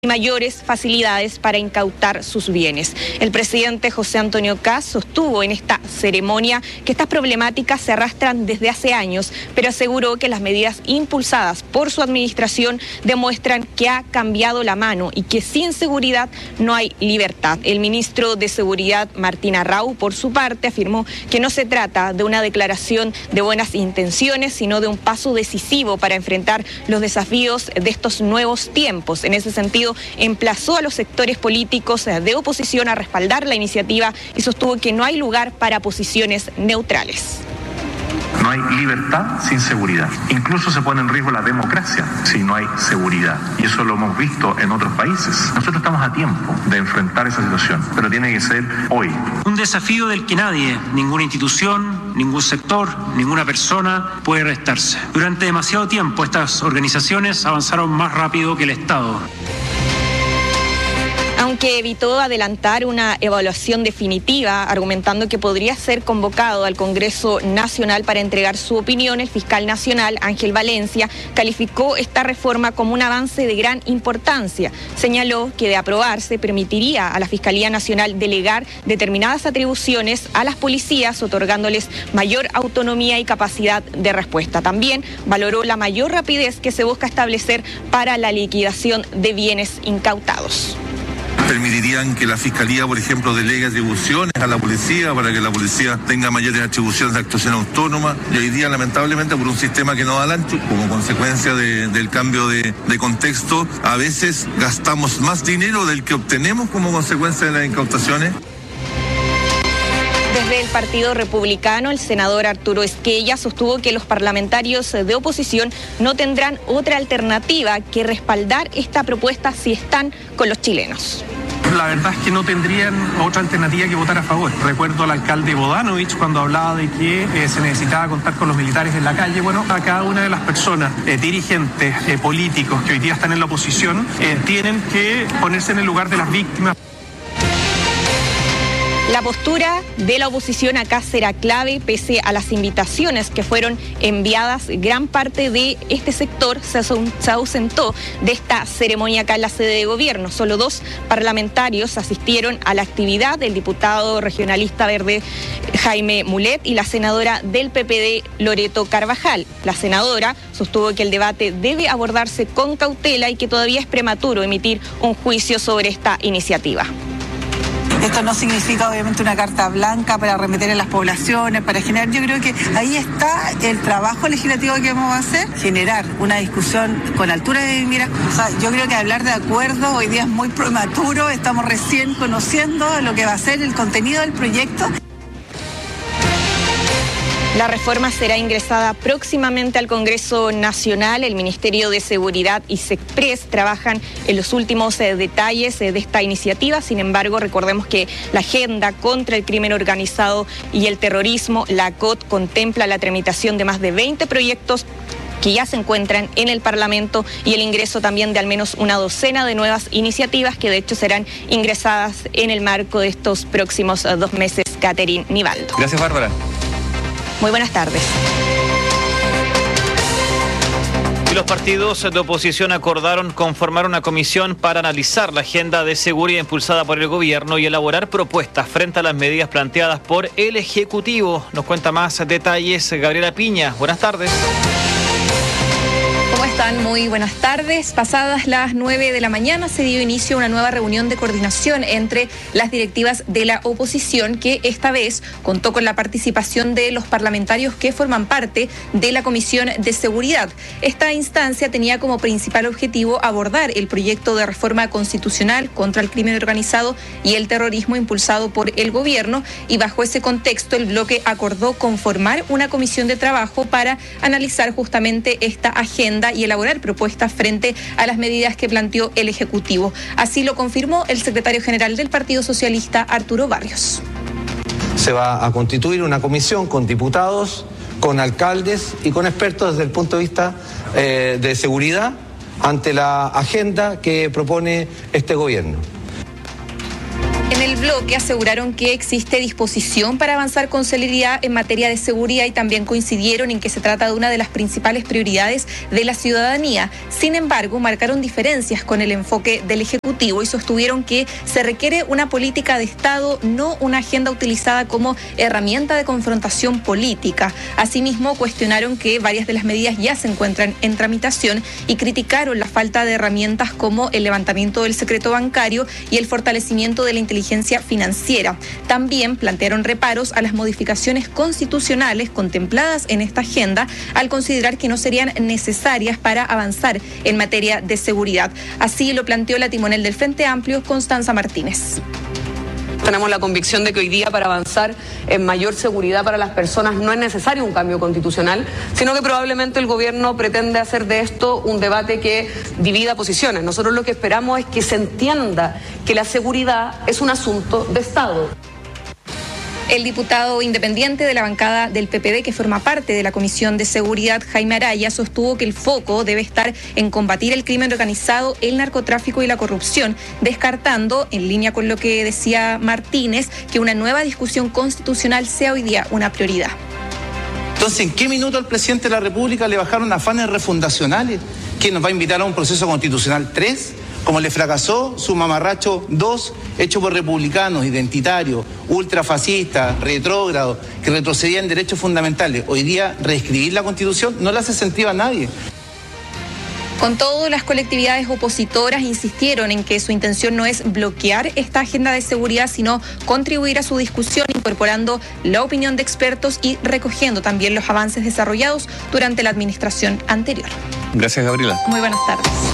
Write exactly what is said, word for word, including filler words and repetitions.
y mayores facilidades para incautar sus bienes. El presidente José Antonio Kast sostuvo en esta ceremonia que estas problemáticas se arrastran desde hace años, pero aseguró que las medidas impulsadas por su administración demuestran que ha cambiado la mano y que sin seguridad no hay libertad. El ministro de Seguridad, Martín Arrau, por su parte, afirmó que no se trata de una declaración de buenas intenciones, sino de un paso decisivo para enfrentar los desafíos de estos nuevos tiempos. En ese sentido, emplazó a los sectores políticos de oposición a respaldar la iniciativa y sostuvo que no hay lugar para posiciones neutrales. No hay libertad sin seguridad. Incluso se pone en riesgo la democracia si no hay seguridad. Y eso lo hemos visto en otros países. Nosotros estamos a tiempo de enfrentar esa situación, pero tiene que ser hoy. Un desafío del que nadie, ninguna institución, ningún sector, ninguna persona puede restarse. Durante demasiado tiempo estas organizaciones avanzaron más rápido que el Estado. Aunque evitó adelantar una evaluación definitiva, argumentando que podría ser convocado al Congreso Nacional para entregar su opinión, el fiscal nacional, Ángel Valencia, calificó esta reforma como un avance de gran importancia. Señaló que de aprobarse permitiría a la Fiscalía Nacional delegar determinadas atribuciones a las policías, otorgándoles mayor autonomía y capacidad de respuesta. También valoró la mayor rapidez que se busca establecer para la liquidación de bienes incautados. Permitirían que la Fiscalía, por ejemplo, delegue atribuciones a la policía para que la policía tenga mayores atribuciones de actuación autónoma. Y hoy día, lamentablemente, por un sistema que no da al ancho, como consecuencia de, del cambio de, de contexto, a veces gastamos más dinero del que obtenemos como consecuencia de las incautaciones. Desde el Partido Republicano, el senador Arturo Esquella sostuvo que los parlamentarios de oposición no tendrán otra alternativa que respaldar esta propuesta si están con los chilenos. La verdad es que no tendrían otra alternativa que votar a favor. Recuerdo al alcalde Bodanovich cuando hablaba de que eh, se necesitaba contar con los militares en la calle. Bueno, a cada una de las personas, eh, dirigentes, eh, políticos que hoy día están en la oposición, eh, tienen que ponerse en el lugar de las víctimas. La postura de la oposición acá será clave, pese a las invitaciones que fueron enviadas. Gran parte de este sector se ausentó de esta ceremonia acá en la sede de gobierno. Solo dos parlamentarios asistieron a la actividad, el diputado regionalista verde Jaime Mulet y la senadora del P P D Loreto Carvajal. La senadora sostuvo que el debate debe abordarse con cautela y que todavía es prematuro emitir un juicio sobre esta iniciativa. Esto no significa obviamente una carta blanca para arremeter en las poblaciones, para generar, yo creo que ahí está el trabajo legislativo que vamos a hacer, generar una discusión con altura de miras. O sea, yo creo que hablar de acuerdo hoy día es muy prematuro, estamos recién conociendo lo que va a ser el contenido del proyecto. La reforma será ingresada próximamente al Congreso Nacional. El Ministerio de Seguridad y SECPRES trabajan en los últimos eh, detalles eh, de esta iniciativa. Sin embargo, recordemos que la agenda contra el crimen organizado y el terrorismo, la A C O T, contempla la tramitación de más de veinte proyectos que ya se encuentran en el Parlamento y el ingreso también de al menos una docena de nuevas iniciativas que de hecho serán ingresadas en el marco de estos próximos eh, dos meses. Catherine Nivaldo. Gracias, Bárbara. Muy buenas tardes. Y los partidos de oposición acordaron conformar una comisión para analizar la agenda de seguridad impulsada por el gobierno y elaborar propuestas frente a las medidas planteadas por el Ejecutivo. Nos cuenta más detalles Gabriela Piña. Buenas tardes. ¿Cómo están? Muy buenas tardes. Pasadas las nueve de la mañana se dio inicio a una nueva reunión de coordinación entre las directivas de la oposición, que esta vez contó con la participación de los parlamentarios que forman parte de la Comisión de Seguridad. Esta instancia tenía como principal objetivo abordar el proyecto de reforma constitucional contra el crimen organizado y el terrorismo impulsado por el gobierno, y bajo ese contexto el bloque acordó conformar una comisión de trabajo para analizar justamente esta agenda y elaborar propuestas frente a las medidas que planteó el Ejecutivo. Así lo confirmó el secretario general del Partido Socialista, Arturo Barrios. Se va a constituir una comisión con diputados, con alcaldes y con expertos desde el punto de vista eh, de seguridad ante la agenda que propone este gobierno. En En el bloque aseguraron que existe disposición para avanzar con celeridad en materia de seguridad y también coincidieron en que se trata de una de las principales prioridades de la ciudadanía. Sin embargo, marcaron diferencias con el enfoque del Ejecutivo y sostuvieron que se requiere una política de Estado, no una agenda utilizada como herramienta de confrontación política. Asimismo, cuestionaron que varias de las medidas ya se encuentran en tramitación y criticaron la falta de herramientas como el levantamiento del secreto bancario y el fortalecimiento de la inteligencia financiera. También plantearon reparos a las modificaciones constitucionales contempladas en esta agenda al considerar que no serían necesarias para avanzar en materia de seguridad. Así lo planteó la timonel del Frente Amplio, Constanza Martínez. Tenemos la convicción de que hoy día para avanzar en mayor seguridad para las personas no es necesario un cambio constitucional, sino que probablemente el gobierno pretende hacer de esto un debate que divida posiciones. Nosotros lo que esperamos es que se entienda que la seguridad es un asunto de Estado. El diputado independiente de la bancada del P P D, que forma parte de la Comisión de Seguridad, Jaime Araya, sostuvo que el foco debe estar en combatir el crimen organizado, el narcotráfico y la corrupción, descartando, en línea con lo que decía Martínez, que una nueva discusión constitucional sea hoy día una prioridad. Entonces, ¿en qué minuto al presidente de la República le bajaron afanes refundacionales? ¿Quién nos va a invitar a un proceso constitucional tres? Como le fracasó su mamarracho dos, hecho por republicanos, identitarios, ultrafascistas, retrógrados, que retrocedían derechos fundamentales. Hoy día, reescribir la Constitución no le hace sentido a nadie. Con todo, las colectividades opositoras insistieron en que su intención no es bloquear esta agenda de seguridad, sino contribuir a su discusión, incorporando la opinión de expertos y recogiendo también los avances desarrollados durante la administración anterior. Gracias, Gabriela. Muy buenas tardes.